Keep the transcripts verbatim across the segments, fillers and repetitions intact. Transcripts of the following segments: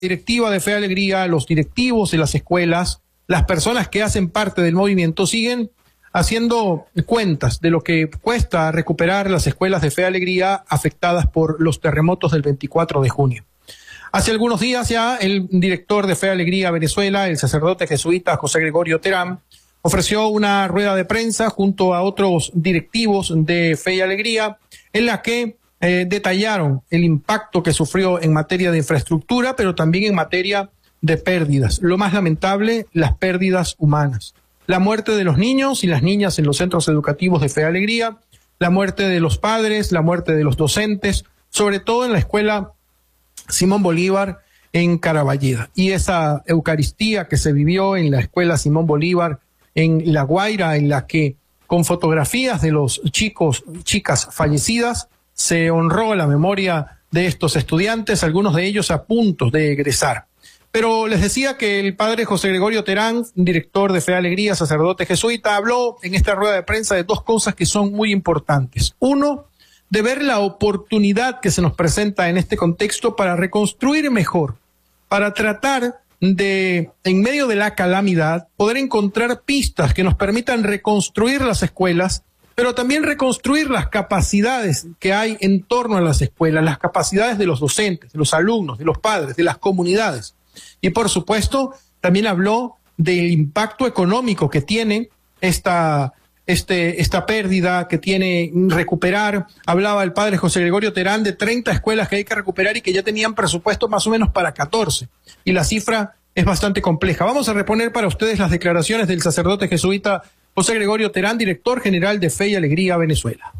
directiva de Fe y Alegría, los directivos de las escuelas, las personas que hacen parte del movimiento siguen haciendo cuentas de lo que cuesta recuperar las escuelas de Fe y Alegría afectadas por los terremotos del veinticuatro de junio. Hace algunos días ya el director de Fe y Alegría Venezuela, el sacerdote jesuita José Gregorio Terán, ofreció una rueda de prensa junto a otros directivos de Fe y Alegría en la que eh, detallaron el impacto que sufrió en materia de infraestructura, pero también en materia de pérdidas. Lo más lamentable, las pérdidas humanas. La muerte de los niños y las niñas en los centros educativos de Fe y Alegría, la muerte de los padres, la muerte de los docentes, sobre todo en la escuela Simón Bolívar en Caraballeda. Y esa Eucaristía que se vivió en la escuela Simón Bolívar en La Guaira, en la que con fotografías de los chicos, chicas fallecidas, se honró la memoria de estos estudiantes, algunos de ellos a punto de egresar. Pero les decía que el padre José Gregorio Terán, director de Fe y Alegría, sacerdote jesuita, habló en esta rueda de prensa de dos cosas que son muy importantes. Uno, de ver la oportunidad que se nos presenta en este contexto para reconstruir mejor, para tratar de, en medio de la calamidad, poder encontrar pistas que nos permitan reconstruir las escuelas, pero también reconstruir las capacidades que hay en torno a las escuelas, las capacidades de los docentes, de los alumnos, de los padres, de las comunidades. Y por supuesto, también habló del impacto económico que tiene esta, este, esta pérdida, que tiene recuperar. Hablaba el padre José Gregorio Terán de treinta escuelas que hay que recuperar y que ya tenían presupuesto más o menos para catorce. Y la cifra es bastante compleja. Vamos a reponer para ustedes las declaraciones del sacerdote jesuita José Gregorio Terán, director general de Fe y Alegría Venezuela.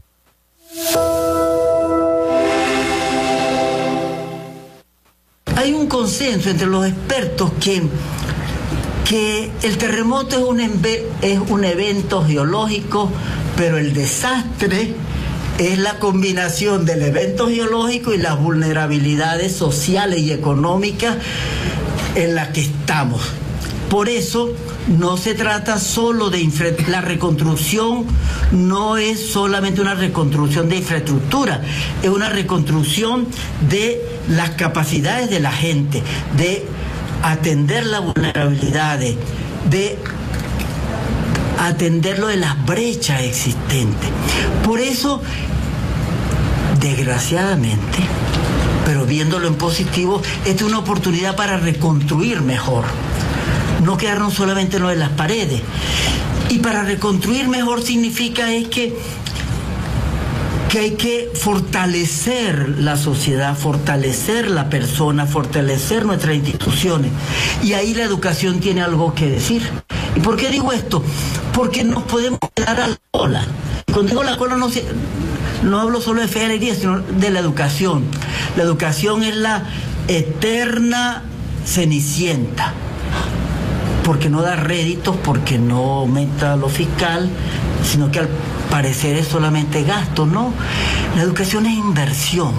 Hay un consenso entre los expertos que, que el terremoto es un, es un evento geológico, pero el desastre es la combinación del evento geológico y las vulnerabilidades sociales y económicas en las que estamos. Por eso no se trata solo de infra... la reconstrucción no es solamente una reconstrucción de infraestructura, es una reconstrucción de las capacidades de la gente, de atender las vulnerabilidades, de atender lo de las brechas existentes. Por eso, desgraciadamente, pero viéndolo en positivo, esta es una oportunidad para reconstruir mejor. No quedarnos solamente en lo de las paredes. Y para reconstruir mejor significa es que, que hay que fortalecer la sociedad, fortalecer la persona, fortalecer nuestras instituciones. Y ahí la educación tiene algo que decir. ¿Y por qué digo esto? Porque nos podemos quedar a la cola. Cuando digo la cola no, se, no hablo solo de Fe y Alegría, sino de la educación. La educación es la eterna cenicienta. Porque no da réditos, porque no aumenta lo fiscal, sino que al parecer es solamente gasto, ¿no? La educación es inversión.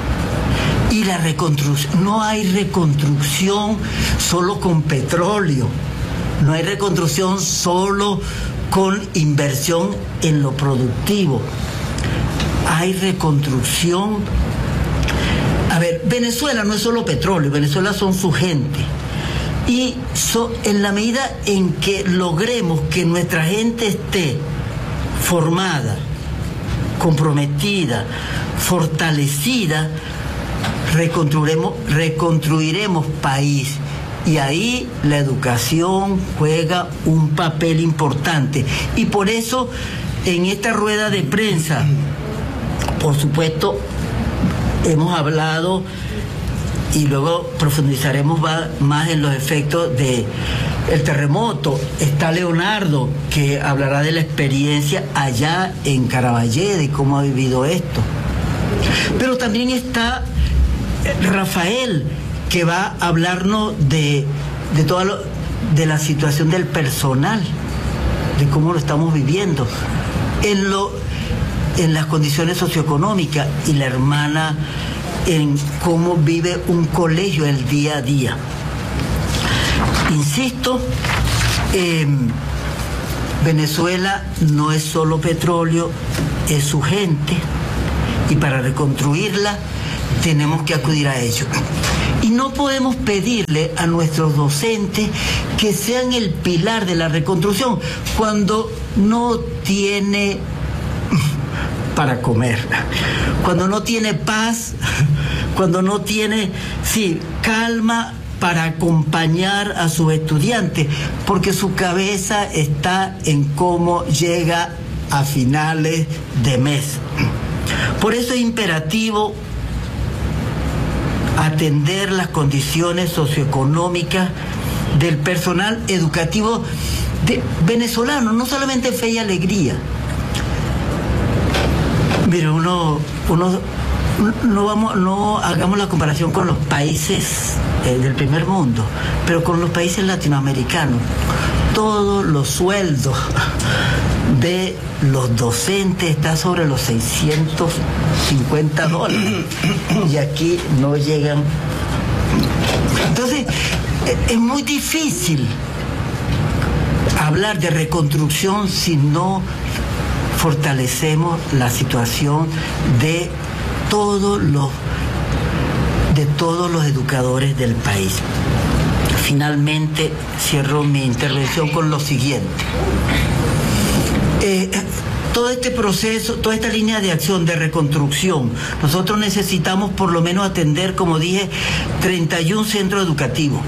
Y la reconstrucción, no hay reconstrucción solo con petróleo, no hay reconstrucción solo con inversión en lo productivo. Hay reconstrucción. A ver, Venezuela no es solo petróleo, Venezuela son su gente. Y so, en la medida en que logremos que nuestra gente esté formada, comprometida, fortalecida, reconstruiremos, reconstruiremos país. Y ahí la educación juega un papel importante. Y por eso, en esta rueda de prensa, por supuesto, hemos hablado y luego profundizaremos más en los efectos del terremoto. Está Leonardo, que hablará de la experiencia allá en Caraballeda y cómo ha vivido esto. Pero también está Rafael, que va a hablarnos de, de, toda lo, de la situación del personal, de cómo lo estamos viviendo, en, lo, en las condiciones socioeconómicas, y la hermana en cómo vive un colegio el día a día. Insisto, eh, Venezuela no es solo petróleo, es su gente, y para reconstruirla tenemos que acudir a ello. Y no podemos pedirle a nuestros docentes que sean el pilar de la reconstrucción cuando no tiene para comer, cuando no tiene paz, cuando no tiene, sí, calma para acompañar a sus estudiantes, porque su cabeza está en cómo llega a finales de mes. Por eso es imperativo atender las condiciones socioeconómicas del personal educativo de, venezolano, no solamente Fe y Alegría. Mire, uno, uno no vamos, no hagamos la comparación con los países eh, del primer mundo, pero con los países latinoamericanos. Todos los sueldos de los docentes están sobre los seiscientos cincuenta dólares y aquí no llegan. Entonces, es muy difícil hablar de reconstrucción si no fortalecemos la situación de todos los de todos los educadores del país. Finalmente cierro mi intervención con lo siguiente. Eh, todo este proceso, toda esta línea de acción de reconstrucción, nosotros necesitamos por lo menos atender, como dije, treinta y un centros educativos.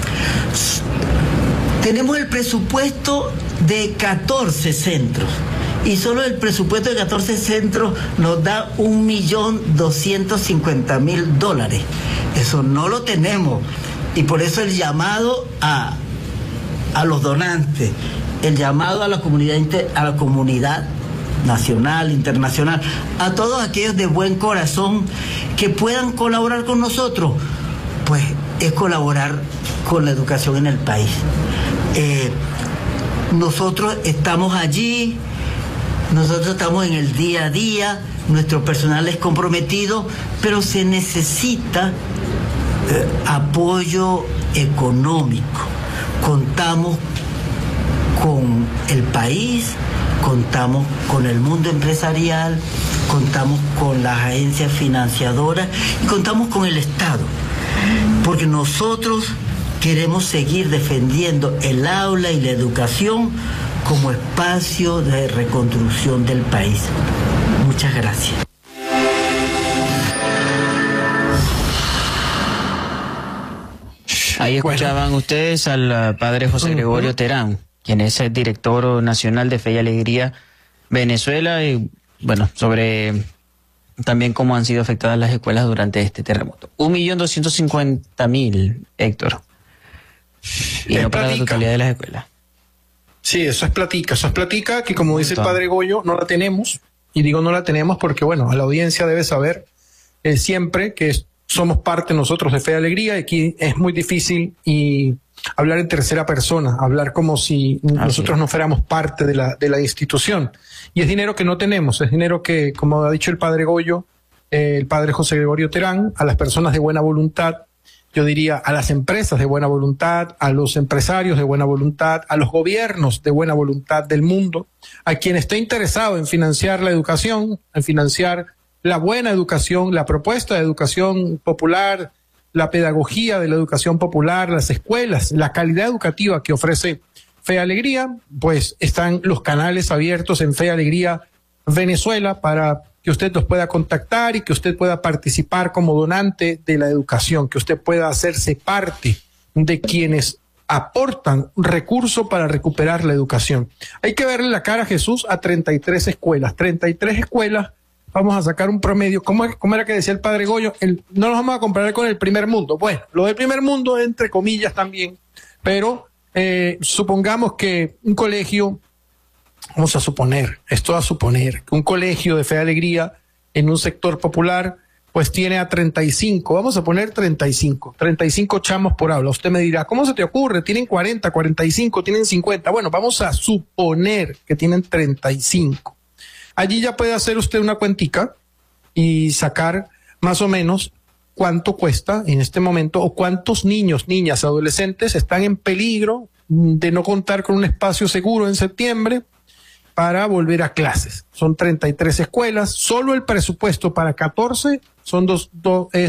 Tenemos el presupuesto de catorce centros y solo el presupuesto de catorce centros nos da un millón doscientos cincuenta mil dólares. Eso no lo tenemos y por eso el llamado a, a los donantes, el llamado a la comunidad a la comunidad nacional, internacional, a todos aquellos de buen corazón que puedan colaborar con nosotros, pues es colaborar con la educación en el país. Eh, nosotros estamos allí, nosotros estamos en el día a día, nuestro personal es comprometido, pero se necesita eh, apoyo económico. Contamos con el país, contamos con el mundo empresarial, contamos con las agencias financiadoras y contamos con el Estado, porque nosotros queremos seguir defendiendo el aula y la educación como espacio de reconstrucción del país. Muchas gracias. Ahí escuchaban bueno. ustedes al padre José Gregorio uh-huh. Terán, quien es el director nacional de Fe y Alegría Venezuela, y bueno, sobre también cómo han sido afectadas las escuelas durante este terremoto. Un millón doscientos cincuenta mil, Héctor. Y es no para platica. La totalidad de las escuelas. Sí, eso es platica, eso es platica que como dice el padre Goyo, no la tenemos, y digo no la tenemos porque bueno, a la audiencia debe saber eh, siempre que es, somos parte nosotros de Fe y Alegría, y aquí es muy difícil y hablar en tercera persona, hablar como si Así nosotros es. no fuéramos parte de la, de la institución. Y es dinero que no tenemos, es dinero que, como ha dicho el padre Goyo, eh, el padre José Gregorio Terán, a las personas de buena voluntad, yo diría a las empresas de buena voluntad, a los empresarios de buena voluntad, a los gobiernos de buena voluntad del mundo, a quien esté interesado en financiar la educación, en financiar la buena educación, la propuesta de educación popular, la pedagogía de la educación popular, las escuelas, la calidad educativa que ofrece Fe y Alegría, pues están los canales abiertos en Fe y Alegría Venezuela para que usted los pueda contactar y que usted pueda participar como donante de la educación, que usted pueda hacerse parte de quienes aportan recursos para recuperar la educación. Hay que verle la cara a Jesús a treinta y tres escuelas, treinta y tres escuelas, vamos a sacar un promedio. ¿Cómo, cómo era que decía el padre Goyo? El, no nos vamos a comparar con el primer mundo. Bueno, lo del primer mundo entre comillas también, pero eh, supongamos que un colegio, vamos a suponer, esto a suponer, que un colegio de Fe y Alegría en un sector popular, pues tiene a treinta y cinco, vamos a poner treinta y cinco, treinta y cinco chamos por aula. Usted me dirá, ¿cómo se te ocurre? Tienen cuarenta, cuarenta y cinco, tienen cincuenta. Bueno, vamos a suponer que tienen treinta y cinco. Allí ya puede hacer usted una cuentica y sacar más o menos cuánto cuesta en este momento o cuántos niños, niñas, adolescentes están en peligro de no contar con un espacio seguro en septiembre para volver a clases. Son treinta y tres escuelas, solo el presupuesto para catorce son dos, dos es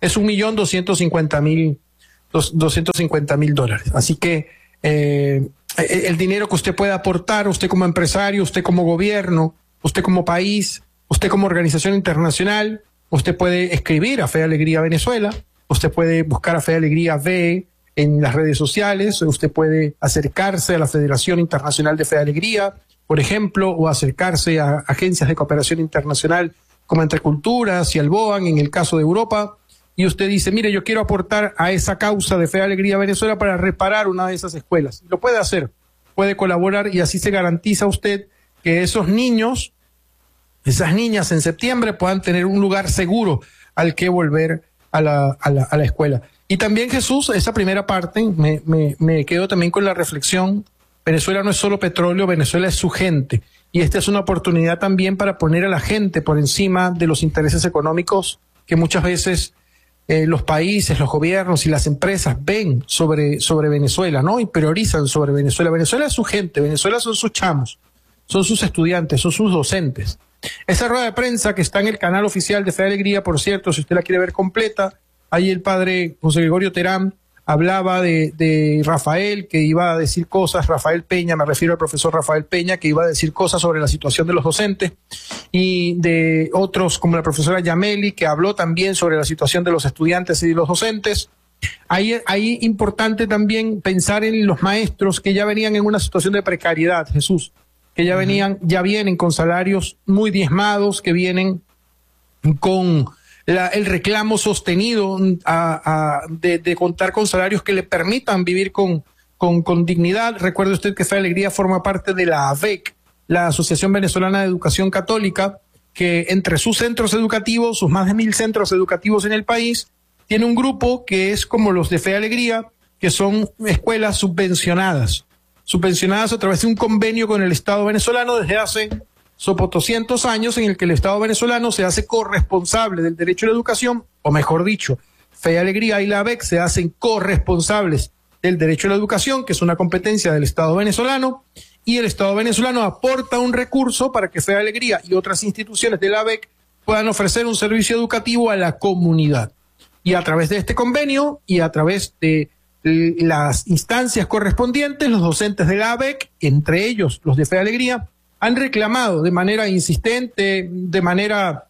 es un millón doscientos cincuenta mil doscientos cincuenta mil dólares. Así que eh, el dinero que usted puede aportar, usted como empresario, usted como gobierno, usted como país, usted como organización internacional, usted puede escribir a Fe y Alegría Venezuela, usted puede buscar a Fe y Alegría V en las redes sociales, usted puede acercarse a la Federación Internacional de Fe y Alegría, por ejemplo, o acercarse a agencias de cooperación internacional como Entre Culturas y Alboan en el caso de Europa, y usted dice, mire, yo quiero aportar a esa causa de Fe y Alegría Venezuela para reparar una de esas escuelas. Lo puede hacer, puede colaborar y así se garantiza usted que esos niños, esas niñas en septiembre puedan tener un lugar seguro al que volver a la, a la, a la escuela. Y también, Jesús, esa primera parte, me, me, me quedo también con la reflexión, Venezuela no es solo petróleo, Venezuela es su gente. Y esta es una oportunidad también para poner a la gente por encima de los intereses económicos que muchas veces eh, los países, los gobiernos y las empresas ven sobre, sobre Venezuela, ¿no? Y priorizan sobre Venezuela. Venezuela es su gente, Venezuela son sus chamos, son sus estudiantes, son sus docentes. Esa rueda de prensa que está en el canal oficial de Fe y Alegría, por cierto, si usted la quiere ver completa, ahí el padre José Gregorio Terán hablaba de, de Rafael, que iba a decir cosas, Rafael Peña, me refiero al profesor Rafael Peña, que iba a decir cosas sobre la situación de los docentes, y de otros como la profesora Yameli, que habló también sobre la situación de los estudiantes y de los docentes. Ahí, ahí importante también pensar en los maestros que ya venían en una situación de precariedad, Jesús, que ya venían, ya vienen con salarios muy diezmados, que vienen con La, el reclamo sostenido a, a, de, de contar con salarios que le permitan vivir con, con, con dignidad. Recuerde usted que Fe y Alegría forma parte de la A V E C, la Asociación Venezolana de Educación Católica, que entre sus centros educativos, sus más de mil centros educativos en el país, tiene un grupo que es como los de Fe y Alegría, que son escuelas subvencionadas, subvencionadas a través de un convenio con el Estado venezolano desde hace sopotoscientos años, en el que el Estado venezolano se hace corresponsable del derecho a la educación, o mejor dicho, Fe y Alegría y la A V E C se hacen corresponsables del derecho a la educación, que es una competencia del Estado venezolano, y el Estado venezolano aporta un recurso para que Fe y Alegría y otras instituciones de la A V E C puedan ofrecer un servicio educativo a la comunidad. Y a través de este convenio y a través de las instancias correspondientes, los docentes de la A V E C, entre ellos los de Fe y Alegría, han reclamado de manera insistente, de manera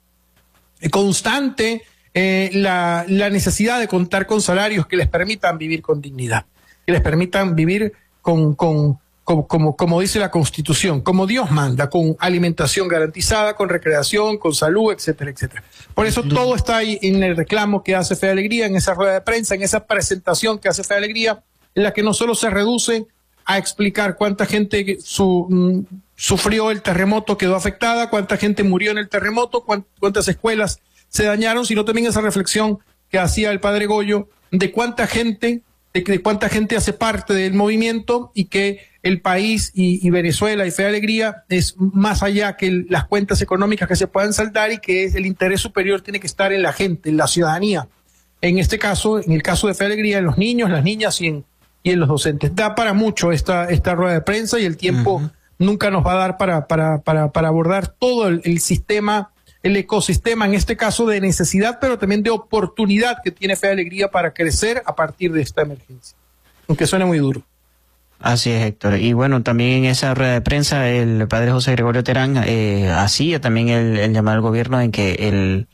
constante, eh, la, la necesidad de contar con salarios que les permitan vivir con dignidad, que les permitan vivir con, con, con como, como dice la Constitución, como Dios manda, con alimentación garantizada, con recreación, con salud, etcétera, etcétera. Por eso todo está ahí en el reclamo que hace Fe y Alegría, en esa rueda de prensa, en esa presentación que hace Fe y Alegría, en la que no solo se reduce a explicar cuánta gente su, mm, sufrió el terremoto, quedó afectada, cuánta gente murió en el terremoto, cuántas escuelas se dañaron, sino también esa reflexión que hacía el padre Goyo de cuánta gente, de, de cuánta gente hace parte del movimiento y que el país y, y Venezuela y Fe y Alegría es más allá que el, las cuentas económicas que se puedan saldar, y que es el interés superior tiene que estar en la gente, en la ciudadanía. En este caso, en el caso de Fe y Alegría, en los niños, las niñas y en y en los docentes. Da para mucho esta, esta rueda de prensa, y el tiempo uh-huh. nunca nos va a dar para, para, para, para abordar todo el, el sistema, el ecosistema, en este caso de necesidad, pero también de oportunidad que tiene Fe y Alegría para crecer a partir de esta emergencia, aunque suene muy duro. Así es, Héctor. Y bueno, también en esa rueda de prensa el padre José Gregorio Terán eh, hacía también el, el llamado al gobierno en que el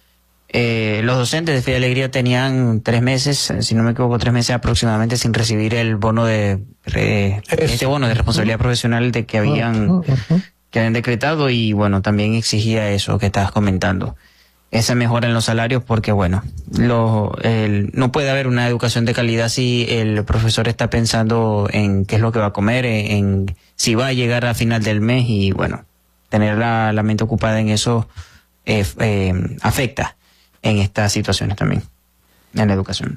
Eh, los docentes de Fe y Alegría tenían tres meses, si no me equivoco, tres meses aproximadamente sin recibir el bono de eh, este bono de responsabilidad profesional de que habían uh, uh, uh. que habían decretado, y bueno, también exigía eso que estabas comentando, esa mejora en los salarios, porque bueno, lo, el, no puede haber una educación de calidad si el profesor está pensando en qué es lo que va a comer, en, en si va a llegar a final del mes, y bueno, tener la, la mente ocupada en eso eh, eh, afecta en estas situaciones también, en la educación.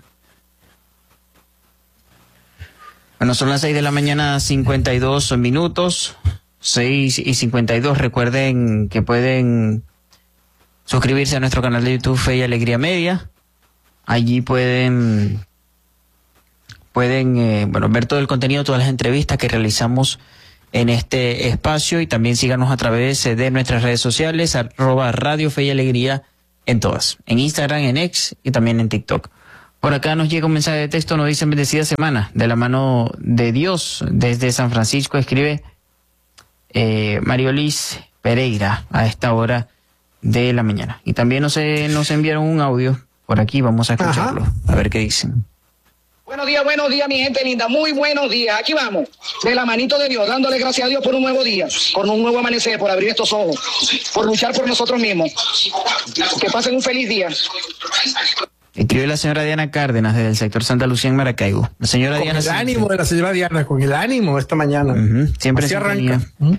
Bueno, son las seis de la mañana, cincuenta y dos minutos, seis y cincuenta y dos. Recuerden que pueden suscribirse a nuestro canal de YouTube Fe y Alegría Media. Allí pueden, pueden eh, bueno, ver todo el contenido, todas las entrevistas que realizamos en este espacio, y también síganos a través de nuestras redes sociales, arroba Radio Fe y Alegría en todas, en Instagram, en X y también en TikTok. Por acá nos llega un mensaje de texto, nos dice bendecida semana, de la mano de Dios, desde San Francisco, escribe eh, Mariolis Pereira a esta hora de la mañana. Y también nos, eh, nos enviaron un audio por aquí, vamos a escucharlo, Ajá. a ver qué dicen. Buenos días, buenos días, mi gente linda, muy buenos días. Aquí vamos, de la manito de Dios, dándole gracias a Dios por un nuevo día, por un nuevo amanecer, por abrir estos ojos, por luchar por nosotros mismos. Que pasen un feliz día. Escribe la señora Diana Cárdenas desde el sector Santa Lucía en Maracaibo. La señora con Diana. el ánimo de la señora Diana, con el ánimo esta mañana. Uh-huh. Siempre en sintonía. ¿Mm?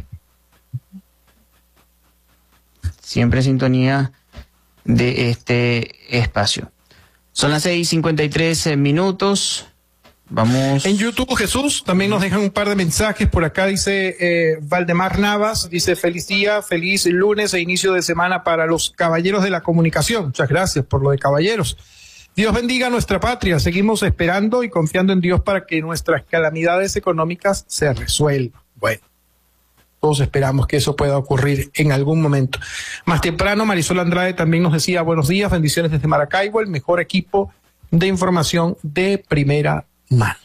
Siempre en sintonía de este espacio. Son las seis cincuenta y tres minutos. Vamos. En YouTube, Jesús, también nos dejan un par de mensajes. Por acá dice eh, Valdemar Navas, dice feliz día, feliz lunes e inicio de semana para los caballeros de la comunicación. Muchas gracias por lo de caballeros. Dios bendiga a nuestra patria. Seguimos esperando y confiando en Dios para que nuestras calamidades económicas se resuelvan. Bueno, todos esperamos que eso pueda ocurrir en algún momento. Más temprano, Marisol Andrade también nos decía buenos días, bendiciones desde Maracaibo, el mejor equipo de información de primera mano.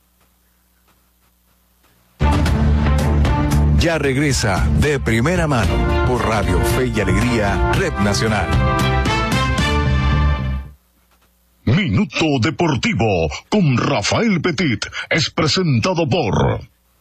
Ya regresa De Primera Mano por Radio Fe y Alegría, Red Nacional. Minuto Deportivo con Rafael Petit es presentado por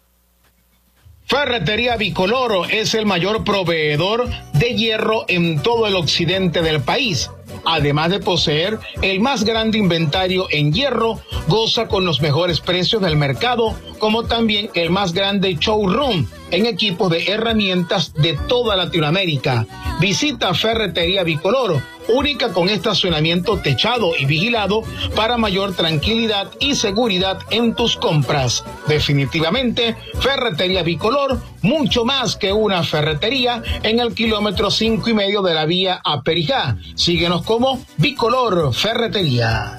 Ferretería Bicoloro. Es el mayor proveedor de hierro en todo el occidente del país. Además de poseer el más grande inventario en hierro, goza con los mejores precios del mercado, como también el más grande showroom en equipos de herramientas de toda Latinoamérica. Visita Ferretería Bicoloro, única con estacionamiento techado y vigilado para mayor tranquilidad y seguridad en tus compras. Definitivamente, Ferretería Bicolor, mucho más que una ferretería, en el kilómetro cinco y medio de la vía a Perijá. Síguenos como Bicolor Ferretería.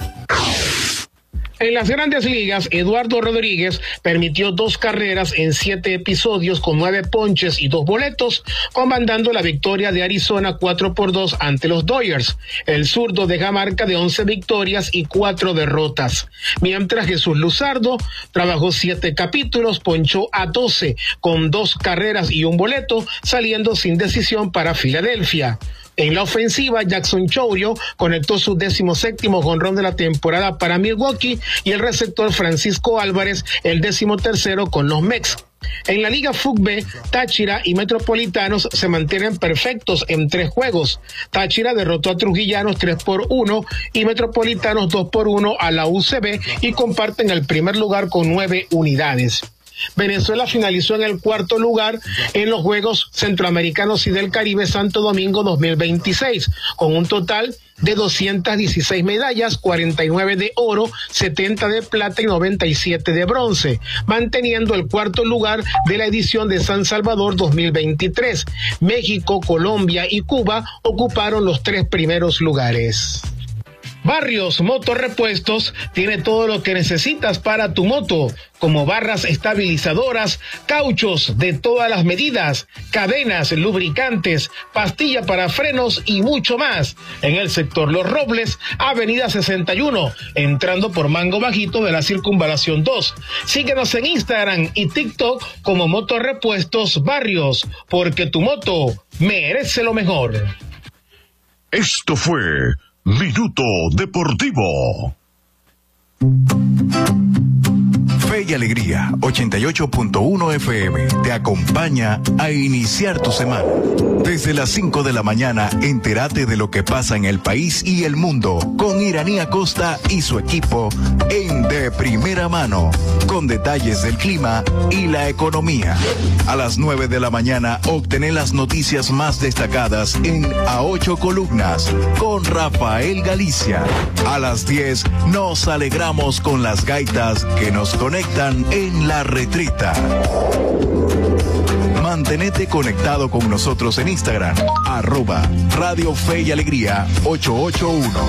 En las Grandes Ligas, Eduardo Rodríguez permitió dos carreras en siete episodios con nueve ponches y dos boletos, comandando la victoria de Arizona cuatro por dos ante los Dodgers. El zurdo deja marca de once victorias y cuatro derrotas. Mientras Jesús Luzardo trabajó siete capítulos, ponchó a doce con dos carreras y un boleto, saliendo sin decisión para Filadelfia. En la ofensiva, Jackson Chourio conectó su decimoséptimo jonrón de la temporada para Milwaukee y el receptor Francisco Álvarez el decimotercero con los Mex. En la Liga F U C B, Táchira y Metropolitanos se mantienen perfectos en tres juegos. Táchira derrotó a Trujillanos tres por uno y Metropolitanos dos por uno a la U C B y comparten el primer lugar con nueve unidades. Venezuela finalizó en el cuarto lugar en los Juegos Centroamericanos y del Caribe Santo Domingo dos mil veintiséis, con un total de doscientas dieciséis medallas, cuarenta y nueve de oro, setenta de plata y noventa y siete de bronce, manteniendo el cuarto lugar de la edición de San Salvador dos mil veintitrés. México, Colombia y Cuba ocuparon los tres primeros lugares. Barrios Motorrepuestos tiene todo lo que necesitas para tu moto, como barras estabilizadoras, cauchos de todas las medidas, cadenas, lubricantes, pastilla para frenos y mucho más. En el sector Los Robles, Avenida sesenta y uno, entrando por Mango Bajito de la Circunvalación dos. Síguenos en Instagram y TikTok como Motorrepuestos Barrios, porque tu moto merece lo mejor. Esto fue Minuto Deportivo. Fe y Alegría, ochenta y ocho punto uno F M, te acompaña a iniciar tu semana. Desde las cinco de la mañana, entérate de lo que pasa en el país y el mundo con Iranía Costa y su equipo en De Primera Mano, con detalles del clima y la economía. A las nueve de la mañana, obtener las noticias más destacadas en A Ocho Columnas con Rafael Galicia. A las diez, nos alegramos con las gaitas que nos conectan en La Retreta. Mantenete conectado con nosotros en Instagram, arroba Radio Fe y Alegría ochocientos ochenta y uno.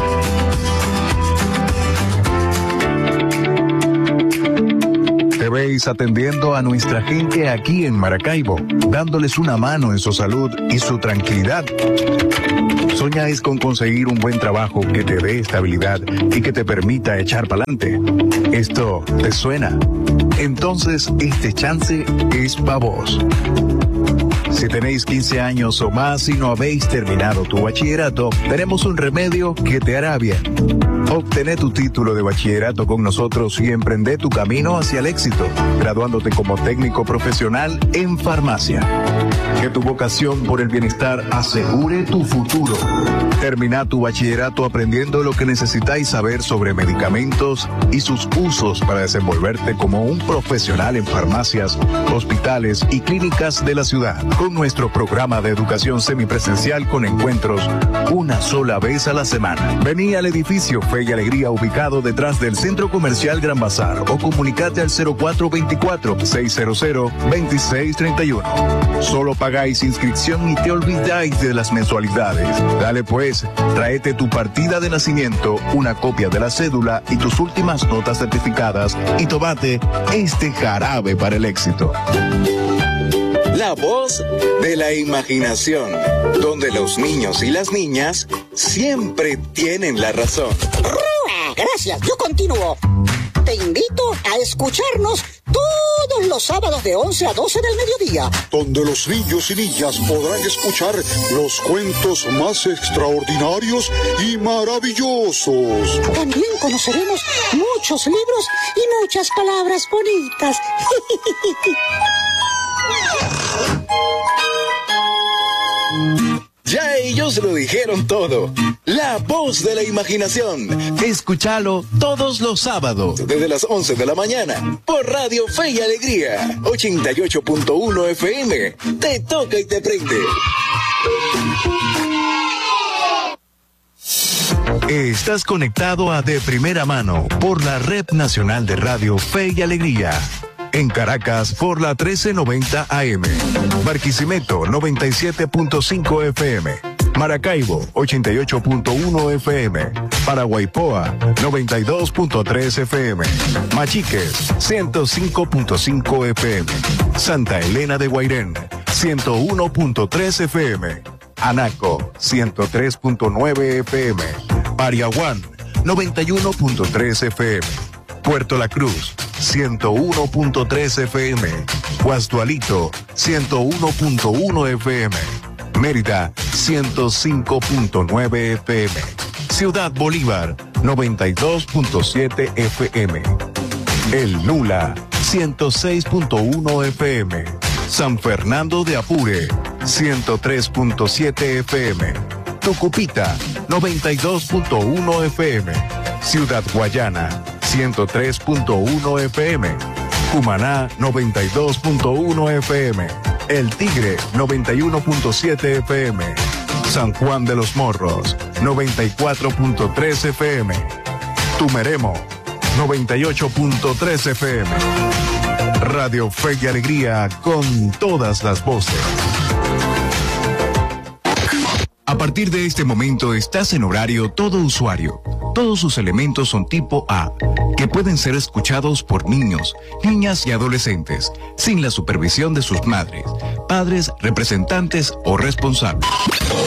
T V seis atendiendo a nuestra gente aquí en Maracaibo, dándoles una mano en su salud y su tranquilidad. ¿Soñáis con conseguir un buen trabajo que te dé estabilidad y que te permita echar pa'lante? ¿Esto te suena? Entonces este chance es para vos. Si tenéis quince años o más y no habéis terminado tu bachillerato, tenemos un remedio que te hará bien. Obtené tu título de bachillerato con nosotros y emprende tu camino hacia el éxito, graduándote como técnico profesional en farmacia. Que tu vocación por el bienestar asegure tu futuro. Termina tu bachillerato aprendiendo lo que necesitáis saber sobre medicamentos y sus usos para desenvolverte como un profesional en farmacias, hospitales y clínicas de la ciudad. Con nuestro programa de educación semipresencial con encuentros una sola vez a la semana. Vení al edificio Fe y Alegría ubicado detrás del Centro Comercial Gran Bazar o comunicate al cero cuatro veinticuatro, seiscientos, veintiséis treinta y uno. Solo pagáis inscripción y te olvidáis de las mensualidades. Dale pues, tráete tu partida de nacimiento, una copia de la cédula y tus últimas notas certificadas y tomate este jarabe para el éxito. La voz de la imaginación, donde los niños y las niñas siempre tienen la razón. Gracias, yo continúo. Te invito a escucharnos todos los sábados de once a doce del mediodía, donde los niños y niñas podrán escuchar los cuentos más extraordinarios y maravillosos. También conoceremos muchos libros y muchas palabras bonitas. Ya ellos lo dijeron todo. La voz de la imaginación. Escúchalo todos los sábados desde las once de la mañana por Radio Fe y Alegría ochenta y ocho punto uno F M. Te toca y te prende. Estás conectado a De Primera Mano por la Red Nacional de Radio Fe y Alegría. En Caracas por la trece noventa A M, Barquisimeto noventa y siete punto cinco F M, Maracaibo ochenta y ocho punto uno F M, Paraguaypoa noventa y dos punto tres F M, Machiques ciento cinco punto cinco F M, Santa Elena de Guairén ciento uno punto tres F M, Anaco ciento tres punto nueve F M, Pariaguán noventa y uno punto tres F M, Puerto La Cruz ciento uno punto tres F M, Guastualito ciento uno punto uno F M, Mérida ciento cinco punto nueve F M, Ciudad Bolívar noventa y dos punto siete F M, El Nula ciento seis punto uno F M, San Fernando de Apure ciento tres punto siete F M, Tucupita noventa y dos punto uno F M, Ciudad Guayana ciento tres punto uno F M, Cumaná noventa y dos punto uno F M, El Tigre noventa y uno punto siete F M, San Juan de los Morros noventa y cuatro punto tres F M, Tumeremo noventa y ocho punto tres F M. Radio Fe y Alegría con todas las voces. A partir de este momento estás en horario todo usuario. Todos sus elementos son tipo A, que pueden ser escuchados por niños, niñas y adolescentes, sin la supervisión de sus madres, padres, representantes o responsables.